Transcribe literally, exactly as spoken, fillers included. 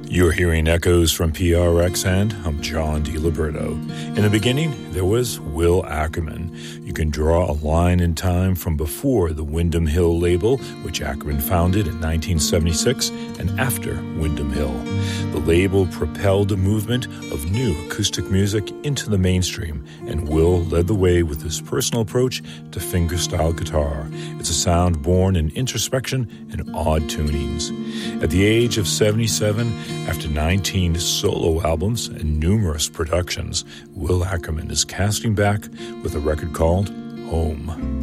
You're hearing echoes from P R X, and I'm John DiLiberto. In the beginning, there was Will Ackerman. You can draw a line in time from before the Windham Hill label, which Ackerman founded in nineteen seventy-six, and after Windham Hill. The label propelled a movement of new acoustic music into the mainstream, and Will led the way with his personal approach to fingerstyle guitar. It's a sound born in introspection and odd tunings. At the age of seventy-seven, after nineteen solo albums and numerous productions, Will Ackerman is casting back with a record called Home.